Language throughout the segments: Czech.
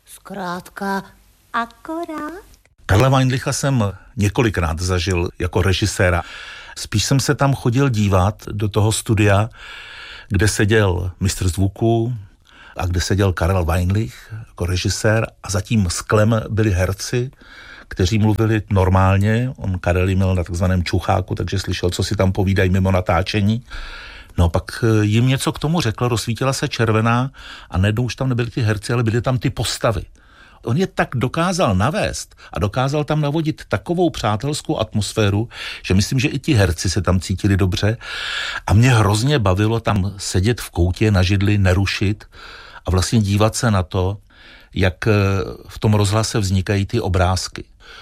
Zkrátka akorát. Karla Weinlicha jsem několikrát zažil jako režiséra. Spíš jsem se tam chodil dívat do toho studia, kde seděl mistr zvuku a kde seděl Karel Weinlich jako režisér a za tím sklem byli herci, kteří mluvili normálně. On Karel měl na takzvaném čucháku, takže slyšel, co si tam povídají mimo natáčení. No pak jim něco k tomu řekl, rozsvítila se červená a najednou už tam nebyli ty herci, ale byly tam ty postavy. On je tak dokázal navést a dokázal tam navodit takovou přátelskou atmosféru, že myslím, že i ti herci se tam cítili dobře a mě hrozně bavilo tam sedět v koutě na židli, nerušit a vlastně dívat se na to, jak v tom rozhlase vznikají ty obrázky.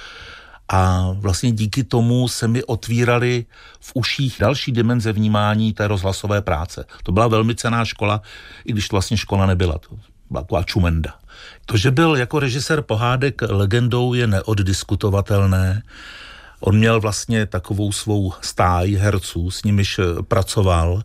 A vlastně díky tomu se mi otvíraly v uších další dimenze vnímání té rozhlasové práce. To byla velmi cenná škola, i když to vlastně škola nebyla. To byla taková čumenda. To, že byl jako režisér pohádek legendou, je neoddiskutovatelné. On měl vlastně takovou svou stáj herců, s nimiž pracoval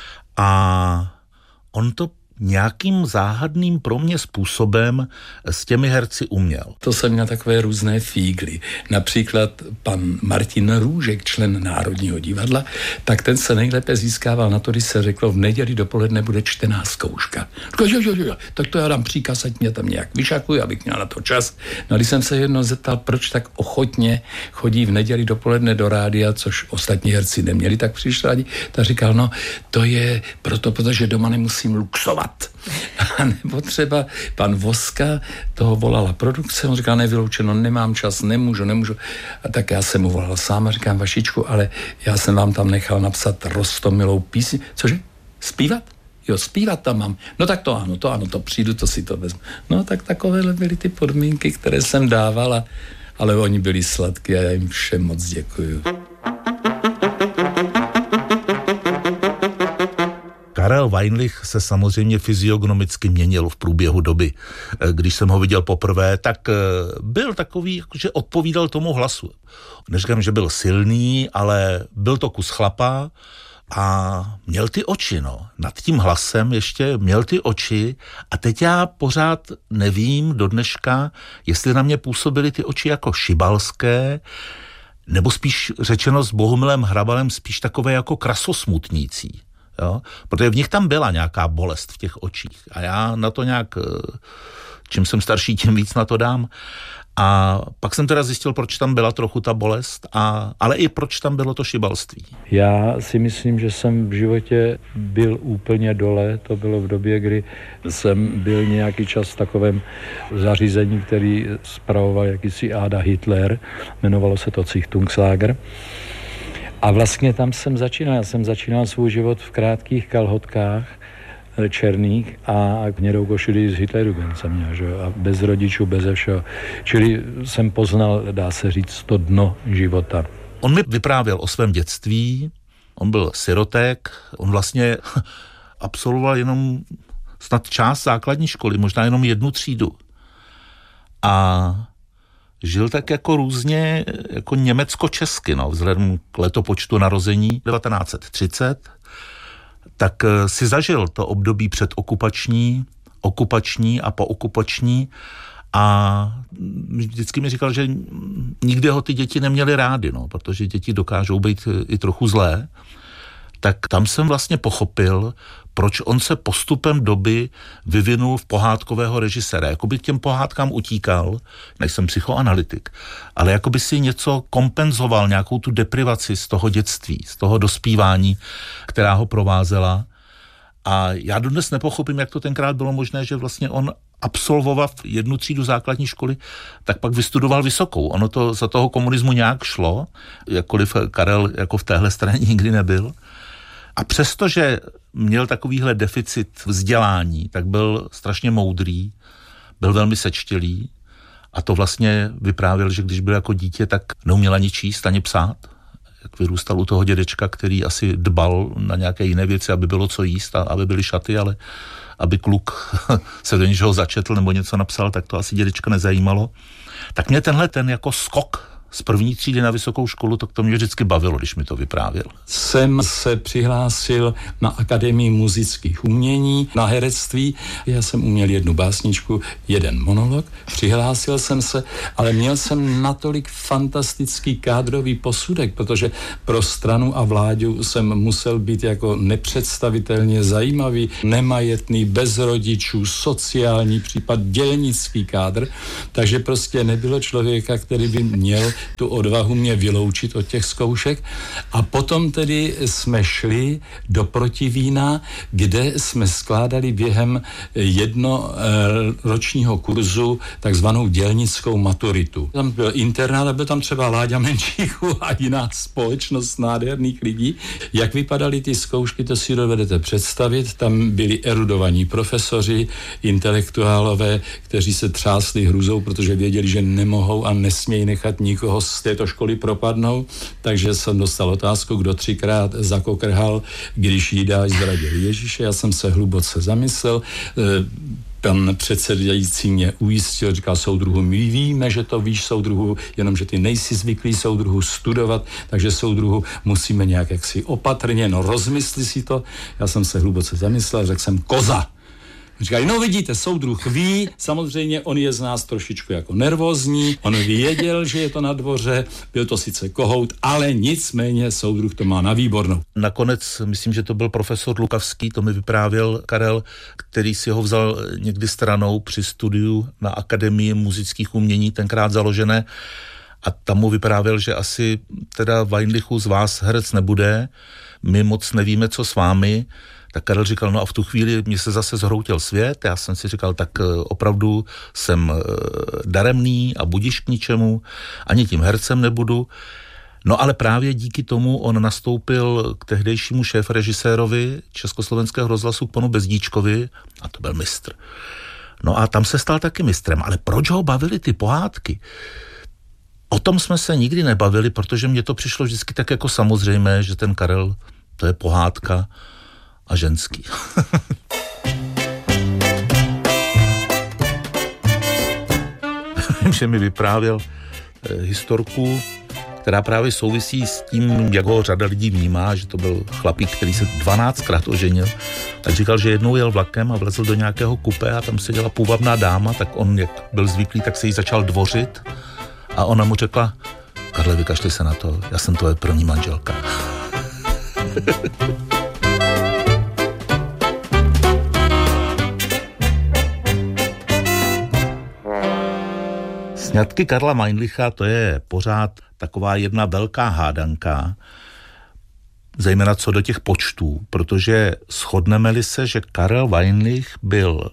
a on to nějakým záhadným pro mě způsobem s těmi herci uměl. To jsem měl takové různé fígly. Například pan Martin Růžek, člen Národního divadla, tak ten se nejlépe získával na to, když se řeklo, v neděli dopoledne bude čtená zkouška. Jo, tak to já dám příkaz, ať mě tam nějak vyšakuji, abych měl na to čas. No a když jsem se jednou zeptal, proč tak ochotně chodí v neděli dopoledne do rádia, což ostatní herci neměli, tak přišel tak říkal, no to je proto, protože doma nemusím luxovat. A nebo třeba pan Voska, toho volala produkce, on říkal, nevyloučeno, nemám čas, nemůžu. A tak já jsem mu volal sám a říkám, Vašičku, ale já jsem vám tam nechal napsat roztomilou píseň. Cože? Zpívat? Jo, zpívat tam mám. No tak to ano, to přijdu, to si to vezmu. No tak takovéhle byly ty podmínky, které jsem dávala, ale oni byli sladký a já jim všem moc děkuju. Karel Weinlich se samozřejmě fyziognomicky měnil v průběhu doby. Když jsem ho viděl poprvé, tak byl takový, že odpovídal tomu hlasu. Neříkám, že byl silný, ale byl to kus chlapa a měl ty oči, no. Nad tím hlasem ještě měl ty oči a teď já pořád nevím do dneška, jestli na mě působily ty oči jako šibalské, nebo spíš řečeno s Bohumilem Hrabalem spíš takové jako krasosmutnící. Jo? Protože v nich tam byla nějaká bolest v těch očích a já na to nějak, čím jsem starší, tím víc na to dám. A pak jsem teda zjistil, proč tam byla trochu ta bolest, ale i proč tam bylo to šibalství. Já si myslím, že jsem v životě byl úplně dole. To bylo v době, kdy jsem byl nějaký čas v takovém zařízení, který spravoval jakýsi Ada Hitler. Jmenovalo se to Zichtungslager. A vlastně tam jsem začínal. Já jsem začínal svůj život v krátkých kalhotkách černých a hnědou košili z Hitlerjugend jsem měl, že? A bez rodičů, bez všeho. Čili jsem poznal, dá se říct, to dno života. On mi vyprávěl o svém dětství, on byl sirotek, on vlastně absolvoval jenom snad část základní školy, možná jenom 1 třídu. A žil tak jako různě, jako německo-česky, no, vzhledem k letopočtu narození 1930, tak si zažil to období předokupační, okupační a pookupační a vždycky mi říkal, že nikdy ho ty děti neměly rády, no, protože děti dokážou být i trochu zlé. Tak tam jsem vlastně pochopil, proč on se postupem doby vyvinul v pohádkového režiséra. Jakoby k těm pohádkám utíkal, nejsem psychoanalytik, ale jakoby si něco kompenzoval, nějakou tu deprivaci z toho dětství, z toho dospívání, která ho provázela. A já dodnes nepochopím, jak to tenkrát bylo možné, že vlastně on absolvoval 1 třídu základní školy, tak pak vystudoval vysokou. Ono to za toho komunismu nějak šlo, jakkoliv Karel jako v téhle straně nikdy nebyl. A přestože měl takovýhle deficit vzdělání, tak byl strašně moudrý, byl velmi sečtělý a to vlastně vyprávěl, že když byl jako dítě, tak neuměl ani číst, ani psát. Jak vyrůstal u toho dědečka, který asi dbal na nějaké jiné věci, aby bylo co jíst a aby byly šaty, ale aby kluk se do něčeho začetl nebo něco napsal, tak to asi dědečka nezajímalo. Tak mě tenhle ten jako skok z první třídy na vysokou školu, tak to mě vždycky bavilo, když mi to vyprávěl. Jsem se přihlásil na Akademii muzických umění, na herectví. Já jsem uměl jednu básničku, jeden monolog, přihlásil jsem se, ale měl jsem natolik fantastický kádrový posudek, protože pro stranu a vládu jsem musel být jako nepředstavitelně zajímavý, nemajetný, bez rodičů, sociální případ, dělnický kádr, takže prostě nebylo člověka, který by měl tu odvahu mě vyloučit od těch zkoušek. A potom tedy jsme šli do Protivína, kde jsme skládali během jednoročního kurzu takzvanou dělnickou maturitu. Tam byl internát a byl tam třeba Láďa Menšíku a jiná společnost nádherných lidí. Jak vypadaly ty zkoušky, to si dovedete představit. Tam byli erudovaní profesoři, intelektuálové, kteří se třásli hrůzou, protože věděli, že nemohou a nesmějí nechat nikoho z této školy propadnout. Takže jsem dostal otázku, kdo 3krát zakokrhal, když Judáš zradil Ježíše. Já jsem se hluboce zamyslel. Pan předsedající mě ujistil, říkal: soudruhu, my víme, že to víš, soudruhu, jenomže ty nejsi zvyklý, soudruhu, studovat, takže soudruhu musíme nějak jaksi opatrně, rozmysli si to. Já jsem se hluboce zamyslel, řekl jsem: koza. Říkají: no vidíte, soudruh ví, samozřejmě on je z nás trošičku jako nervózní, on věděl, že je to na dvoře, byl to sice kohout, ale nicméně soudruh to má na výbornou. Nakonec, myslím, že to byl profesor Lukavský, to mi vyprávěl Karel, který si ho vzal někdy stranou při studiu na Akademii muzických umění, tenkrát založené, a tam mu vyprávěl, že asi teda Weinlichu z vás herec nebude, my moc nevíme, co s vámi. Tak Karel říkal: no a v tu chvíli mě se zase zhroutil svět, já jsem si říkal, tak opravdu jsem daremný a budiš k ničemu, ani tím hercem nebudu. No ale právě díky tomu on nastoupil k tehdejšímu šéfrežisérovi Československého rozhlasu, k panu Bezdíčkovi, a to byl mistr. No a tam se stal taky mistrem, ale proč ho bavily ty pohádky? O tom jsme se nikdy nebavili, protože mně to přišlo vždycky tak jako samozřejmé, že ten Karel, to je pohádka a ženský. Vím, že mi vyprávěl historku, která právě souvisí s tím, jak ho řada lidí vnímá, že to byl chlapík, který se 12krát oženil. Tak říkal, že jednou jel vlakem a vlezl do nějakého kupé a tam seděla půvabná dáma, tak on, jak byl zvyklý, tak se jí začal dvořit a ona mu řekla: Karle, vykašli se na to, já jsem tvoje první manželka. Sňatky Karla Weinlicha, to je pořád taková jedna velká hádanka, zejména co do těch počtů, protože shodneme-li se, že Karel Weinlich byl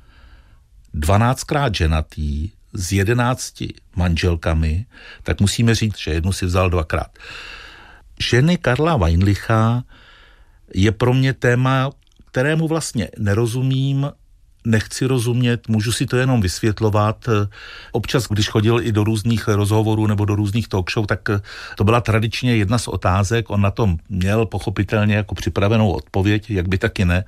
12krát ženatý s 11 manželkami, tak musíme říct, že jednu si vzal 2krát. Ženy Karla Weinlicha je pro mě téma, kterému vlastně nerozumím, nechci rozumět, můžu si to jenom vysvětlovat. Občas, když chodil i do různých rozhovorů nebo do různých talk show, tak to byla tradičně jedna z otázek. On na tom měl pochopitelně jako připravenou odpověď, jak by taky ne.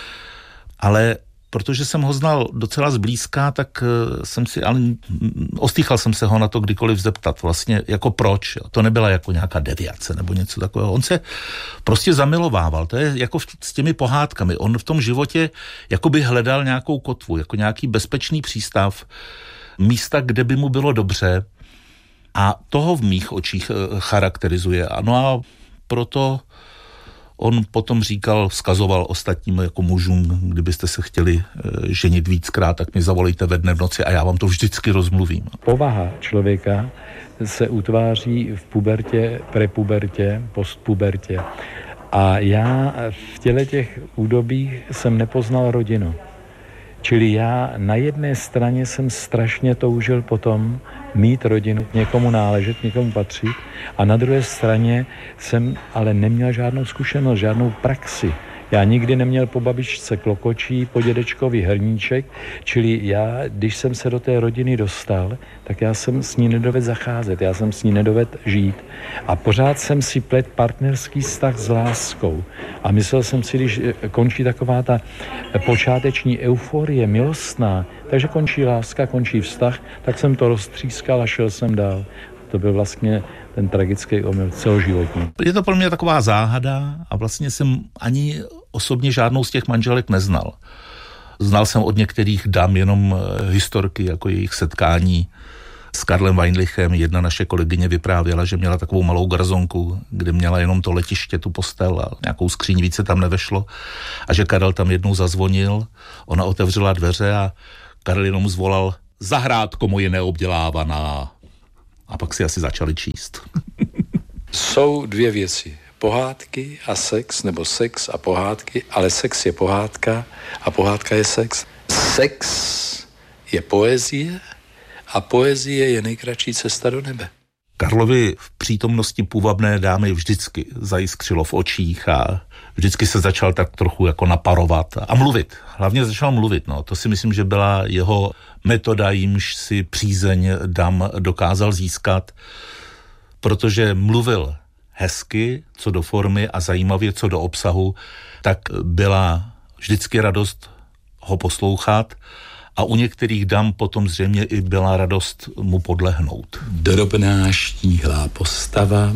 Ale protože jsem ho znal docela zblízka, tak jsem si, ale ostýchal jsem se ho na to kdykoliv zeptat. Vlastně jako proč. To nebyla jako nějaká deviace nebo něco takového. On se prostě zamilovával. To je jako s těmi pohádkami. On v tom životě jakoby hledal nějakou kotvu, jako nějaký bezpečný přístav, místa, kde by mu bylo dobře. A toho v mých očích charakterizuje. No a proto on potom říkal, vzkazoval ostatním jako mužům: kdybyste se chtěli ženit víckrát, tak mi zavolejte ve dne v noci a já vám to vždycky rozmluvím. Povaha člověka se utváří v pubertě, prepubertě, postpubertě. A já v těch údobích jsem nepoznal rodinu. Čili já na jedné straně jsem strašně toužil potom mít rodinu, někomu náležet, někomu patřit, a na druhé straně jsem ale neměl žádnou zkušenost, žádnou praxi. Já nikdy neměl po babičce klokočí, po dědečkovi hrníček, čili já, když jsem se do té rodiny dostal, tak já jsem s ní nedovedl zacházet, já jsem s ní nedovedl žít. A pořád jsem si plet partnerský vztah s láskou. A myslel jsem si, když končí taková ta počáteční euforie, milostná, takže končí láska, končí vztah, tak jsem to roztřískal a šel jsem dál. To byl vlastně ten tragický omyl celoživotní. Je to pro mě taková záhada a vlastně jsem ani osobně žádnou z těch manželek neznal. Znal jsem od některých dam jenom historky, jako jejich setkání s Karlem Weinlichem. Jedna naše kolegyně vyprávěla, že měla takovou malou garzonku, kde měla jenom to letiště, tu postel a nějakou skříň, více tam nevešlo. A že Karel tam jednou zazvonil, ona otevřela dveře a Karel jenom zvolal: zahrádko moje neobdělávaná. A pak si asi začali číst. Jsou dvě věci. Pohádky a sex, nebo sex a pohádky, ale sex je pohádka a pohádka je sex. Sex je poezie a poezie je nejkratší cesta do nebe. Karlovi v přítomnosti půvabné dámy vždycky zajiskřilo v očích a vždycky se začal tak trochu jako naparovat a mluvit. Hlavně začal mluvit, no. To si myslím, že byla jeho metoda, jímž si přízeň dam dokázal získat, protože mluvil hezky, co do formy a zajímavě, co do obsahu, tak byla vždycky radost ho poslouchat a u některých dam potom zřejmě i byla radost mu podlehnout. Drobná štíhlá postava,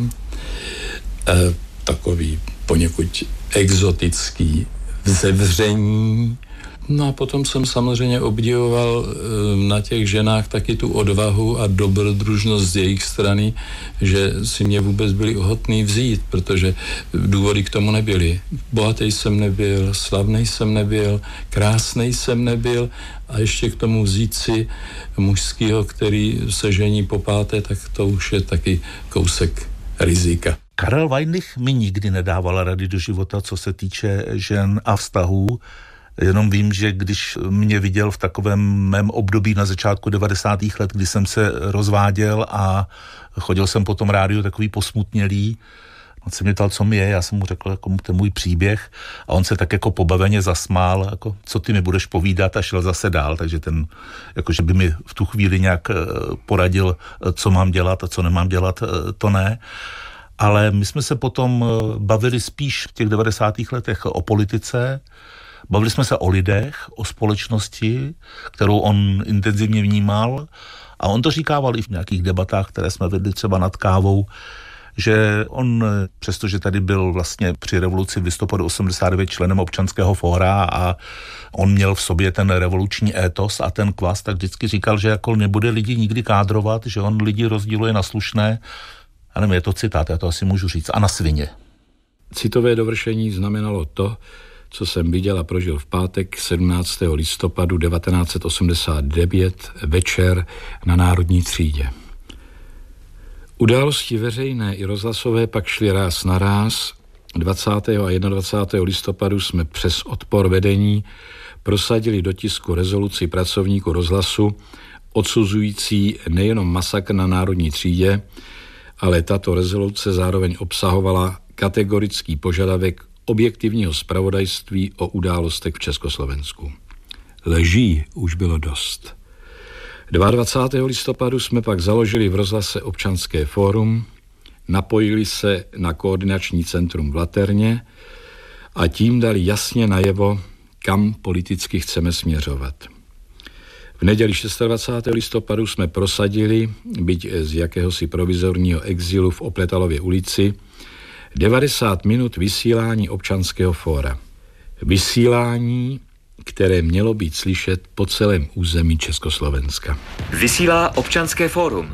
takový poněkud exotický vzevření. No a potom jsem samozřejmě obdivoval na těch ženách taky tu odvahu a dobrodružnost z jejich strany, že si mě vůbec byli ochotní vzít, protože důvody k tomu nebyly. Bohatý jsem nebyl, slavnej jsem nebyl, krásnej jsem nebyl a ještě k tomu vzít si mužskýho, který se žení po páté, tak to už je taky kousek rizika. Karel Weinlich mi nikdy nedával rady do života, co se týče žen a vztahů. Jenom vím, že když mě viděl v takovém mém období na začátku 90. let, kdy jsem se rozváděl a chodil jsem po tom rádiu takový posmutnělý, on se mě ptal, co mi je, já jsem mu řekl jako ten můj příběh a on se tak jako pobaveně zasmál, jako co ty mi budeš povídat, a šel zase dál, takže ten, jakože by mi v tu chvíli nějak poradil, co mám dělat a co nemám dělat, to ne. Ale my jsme se potom bavili spíš v těch 90. letech o politice, bavili jsme se o lidech, o společnosti, kterou on intenzivně vnímal, a on to říkával i v nějakých debatách, které jsme vedli třeba nad kávou, že on, přestože tady byl vlastně při revoluci v listopadu 89 členem občanského fóra a on měl v sobě ten revoluční étos a ten kvas, tak vždycky říkal, že jako nebude lidi nikdy kádrovat, že on lidi rozděluje na slušné, ale je to citát, já to asi můžu říct, a na svině. Citové dovršení znamenalo to, co jsem viděl a prožil v pátek 17. listopadu 1989 večer na Národní třídě. Události veřejné i rozhlasové pak šly ráz na ráz. 20. a 21. listopadu jsme přes odpor vedení prosadili do tisku rezoluci pracovníků rozhlasu odsuzující nejenom masakr na Národní třídě, ale tato rezoluce zároveň obsahovala kategorický požadavek objektivního zpravodajství o událostech v Československu. Lží už bylo dost. 22. listopadu jsme pak založili v rozhlase Občanské fórum, napojili se na koordinační centrum v Laterně a tím dali jasně najevo, kam politicky chceme směřovat. V neděli 26. listopadu jsme prosadili, byť z jakéhosi provizorního exilu v Opletalově ulici, 90 minut vysílání Občanského fóra. Vysílání, které mělo být slyšet po celém území Československa. Vysílá Občanské fórum.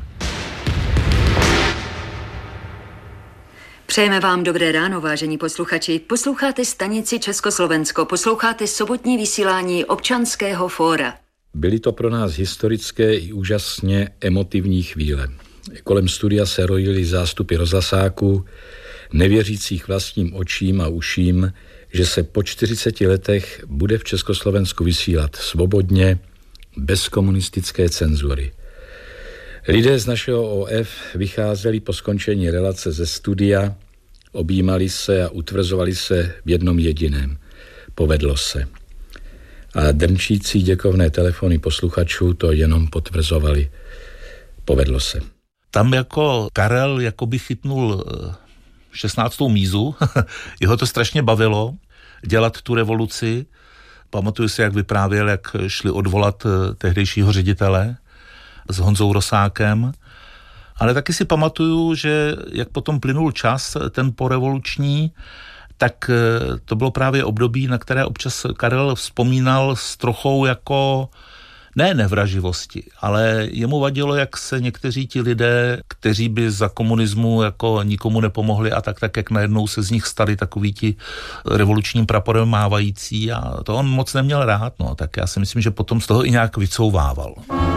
Přejeme vám dobré ráno, vážení posluchači. Posloucháte stanici Československo, posloucháte sobotní vysílání Občanského fóra. Byly to pro nás historické i úžasně emotivní chvíle. Kolem studia se rojily zástupy rozhlasáků, nevěřících vlastním očím a uším, že se po 40 letech bude v Československu vysílat svobodně, bez komunistické cenzury. Lidé z našeho OF vycházeli po skončení relace ze studia, objímali se a utvrzovali se v jednom jediném. Povedlo se. A drnčící děkovné telefony posluchačů to jenom potvrzovali. Povedlo se. Tam jako Karel jakoby chytnul 16. mízu, jeho to strašně bavilo dělat tu revoluci. Pamatuju si, jak vyprávěl, jak šli odvolat tehdejšího ředitele s Honzou Rosákem Ale taky si pamatuju, že jak potom plynul čas, ten porevoluční, tak to bylo právě období, na které občas Karel vzpomínal s trochou jako ne nevraživosti, ale jemu vadilo, jak se někteří ti lidé, kteří by za komunismu jako nikomu nepomohli a tak jak najednou se z nich stali takový ti revolučním praporem mávající a to on moc neměl rád, no, tak já si myslím, že potom z toho i nějak vycouvával.